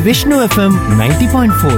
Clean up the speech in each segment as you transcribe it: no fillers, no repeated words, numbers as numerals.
Vishnu FM 90.4.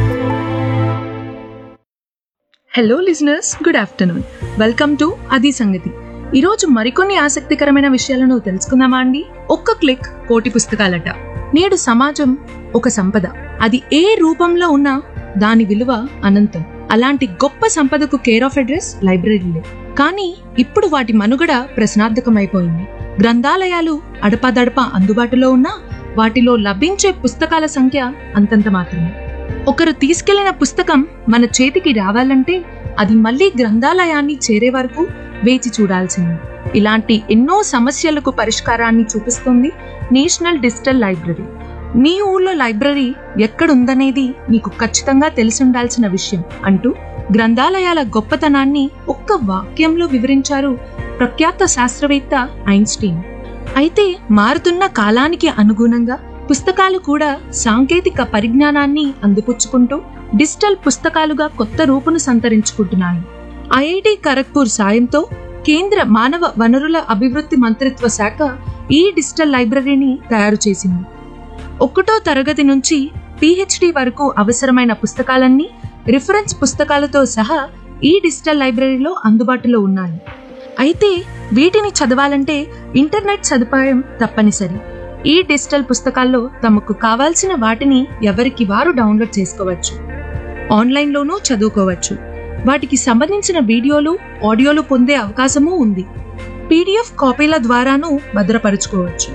Hello listeners, good afternoon. Welcome to అది సంగతి. ఈరోజు మరికొన్ని ఆసక్తికరమైన విషయాలను తెలుసుకుందామా అండి. ఒక్క క్లిక్ కోటి పుస్తకాలట. నేడు సమాజం ఒక సంపద. అది ఏ రూపంలో ఉన్నా దాని విలువ అనంతం. అలాంటి గొప్ప సంపదకు కేర్ ఆఫ్ అడ్రస్ లైబ్రరీలే. కానీ ఇప్పుడు వాటి మనుగడ ప్రశ్నార్థకమైపోయింది. గ్రంథాలయాలు అడపాదడపా అందుబాటులో ఉన్నా వాటిలో లభించే పుస్తకాల సంఖ్య అంతంత మాత్రమే. ఒకరు తీసుకెళ్లిన పుస్తకం మన చేతికి రావాలంటే అది మళ్లీ గ్రంథాలయాన్ని చేరే వరకు వేచి చూడాల్సింది. ఇలాంటి ఎన్నో సమస్యలకు పరిష్కారాన్ని చూపిస్తుంది నేషనల్ డిజిటల్ లైబ్రరీ. మీ ఊళ్ళో లైబ్రరీ ఎక్కడుందనేది మీకు ఖచ్చితంగా తెలిసుండాల్సిన విషయం అంటూ గ్రంథాలయాల గొప్పతనాన్ని ఒక్క వాక్యంలో వివరించారు ప్రఖ్యాత శాస్త్రవేత్త ఐన్స్టీన్. అయితే మారుతున్న కాలానికి అనుగుణంగా పుస్తకాలు కూడా సాంకేతిక పరిజ్ఞానాన్ని అందిపుచ్చుకుంటూ డిజిటల్ పుస్తకాలుగా కొత్త రూపును సంతరించుకుంటున్నాయి. ఐఐటి ఖరగ్పూర్ సాయంతో కేంద్ర మానవ వనరుల అభివృద్ధి మంత్రిత్వ శాఖ ఈ డిజిటల్ లైబ్రరీని తయారు చేసింది. 1వ తరగతి నుంచి PhD వరకు అవసరమైన పుస్తకాలన్నీ రిఫరెన్స్ పుస్తకాలతో సహా ఈ డిజిటల్ లైబ్రరీలో అందుబాటులో ఉన్నాయి. అయితే వీటిని చదవాలంటే ఇంటర్నెట్ సదుపాయం తప్పనిసరి. ఈ డిజిటల్ పుస్తకాల్లో తమకు కావాల్సిన వాటిని ఎవరికి వారు డౌన్లోడ్ చేసుకోవచ్చు, ఆన్లైన్లోనూ చదువుకోవచ్చు. వాటికి సంబంధించిన వీడియోలు, ఆడియోలు పొందే అవకాశమూ ఉంది. PDF కాపీల ద్వారానూ భద్రపరుచుకోవచ్చు.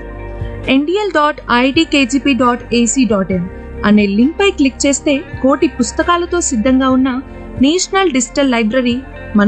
ndl.iitkgp.ac.in అనే లింక్ పై క్లిక్ చేస్తే కోటి పుస్తకాలతో సిద్ధంగా ఉన్న నేషనల్ డిజిటల్ లైబ్రరీ